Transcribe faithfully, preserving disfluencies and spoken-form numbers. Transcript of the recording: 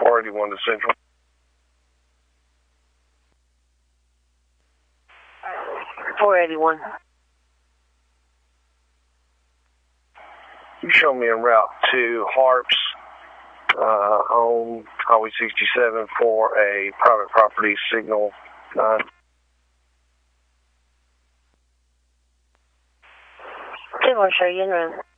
four eighty-one to Central. four eighty-one. You show me en route to Harps uh, on Highway sixty-seven for a private property signal. Uh, Two more, sir. You in room.